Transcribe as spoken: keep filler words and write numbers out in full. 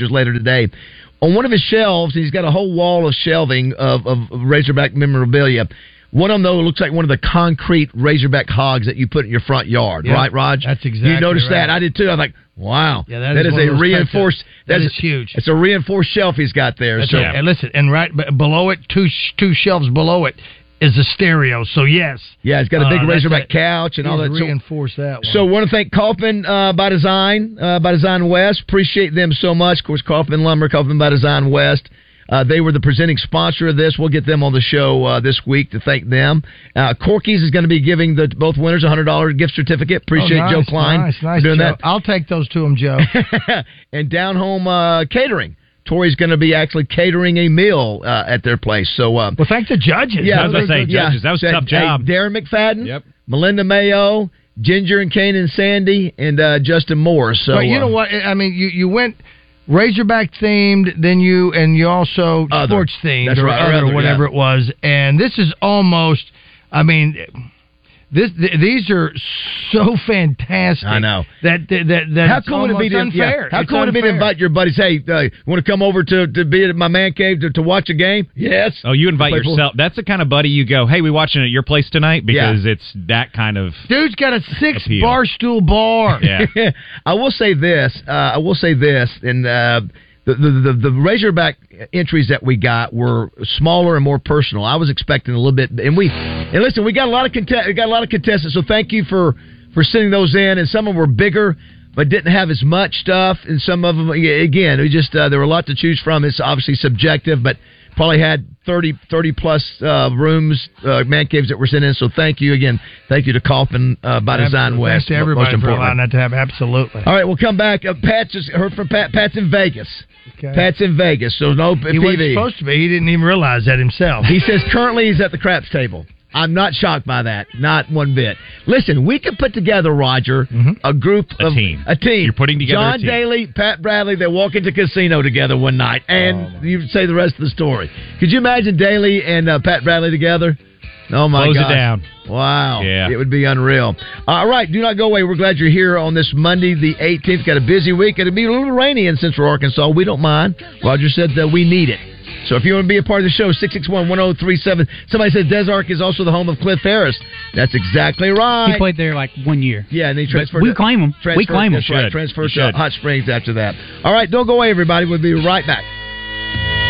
pictures later today. On one of his shelves, he's got a whole wall of shelving of, of Razorback memorabilia. One of them, though, looks like one of the concrete Razorback hogs that you put in your front yard, yeah, right, Raj? That's exactly You noticed right. that? I did, too. I was like, wow. Yeah, that, that is, is a reinforced... Of, that that's is huge. It's a reinforced shelf he's got there. That's so, right. And listen, and right below it, two two shelves below it, is a stereo. So, yes. Yeah, it's got a big uh, Razorback a, couch and all that. Reinforce so, that one. So, want to thank Kaufman uh, by Design, uh, by Design West. Appreciate them so much. Of course, Kaufman Lumber, Kaufman by Design West. Uh, they were the presenting sponsor of this. We'll get them on the show uh, this week to thank them. Uh, Corky's is going to be giving the both winners a one hundred dollars gift certificate. Appreciate oh, nice, Joe Klein nice, nice, for doing Joe. that. I'll take those to him, Joe. And Down Home uh, Catering. Tori's going to be actually catering a meal uh, at their place. So, uh, well, thank the judges. Yeah, I was going to say, yeah, judges. That was a tough job. Hey, Darren McFadden, yep. Melinda Mayo, Ginger and Kane and Sandy, and uh, Justin Morris. So, but you uh, know what? I mean, you, you went Razorback themed, then you and you also other. sports themed, That's or right, other, or other, whatever yeah. it was. And this is almost, I mean, this th- these are so fantastic. I know that that that, that how it's cool would it be to unfair. Yeah, how it's cool would it be to unfair. invite your buddies? Hey, uh, want to come over to, to be at my man cave to, to watch a game? Yes. Oh, you invite Play yourself. pool. That's the kind of buddy you go, hey, we watching at your place tonight? Because Yeah. it's that kind of Dude's got a six appeal. barstool bar. Yeah. I will say this. Uh, I will say this. And uh, the, the, the, the Razorback entries that we got were smaller and more personal. I was expecting a little bit. And we and listen, we got a lot of contest, we got a lot of contestants. So thank you for, for sending those in. And some of them were bigger, but didn't have as much stuff. And some of them, again, we just uh, there were a lot to choose from. It's obviously subjective, but probably had thirty, thirty plus uh, rooms, uh, man caves that were sent in. So thank you again. Thank you to Kaufman uh, by Design Absolutely. West. Thanks to everybody most for importantly. allowing that to happen. Absolutely. All right, we'll come back. Uh, Pat just heard from Pat. Pat's in Vegas. Okay. Pat's in Vegas, so no He P V. wasn't supposed to be. He didn't even realize that himself. He says currently he's at the craps table. I'm not shocked by that, not one bit. Listen, we could put together, Roger, mm-hmm. a group a of team. a team. You're putting together John a team. Daly, Pat Bradley. They walk into casino together one night, and oh, you say the rest of the story. Could you imagine Daly and uh, Pat Bradley together? Oh my Close God! it down. Wow, Yeah. It would be unreal. All right, do not go away. We're glad you're here on this Monday, the eighteenth. Got a busy week. It'll be a little rainy in Central Arkansas. We don't mind. Roger said that we need it. So if you want to be a part of the show, six six one, one oh three seven. Somebody said Des Arc is also the home of Cliff Harris. That's exactly right. He played there like one year. Yeah, and he But transferred. we to- claim him. We transferred- claim him. That's right. Should. Transferred You to should. Hot Springs after that. All right, don't go away, everybody. We'll be right back.